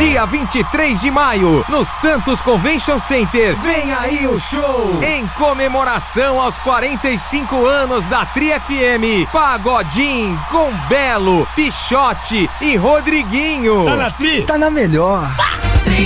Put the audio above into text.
Dia 23 de maio, no Santos Convention Center. Vem aí o show! Em comemoração aos 45 anos da Tri FM. Pagodinho com Belo, Pichote e Rodriguinho. Tá na Tri? Tá na melhor.